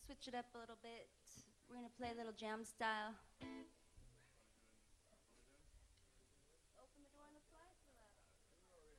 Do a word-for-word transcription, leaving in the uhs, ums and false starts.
switch it up a little bit. We're gonna play a little jam style.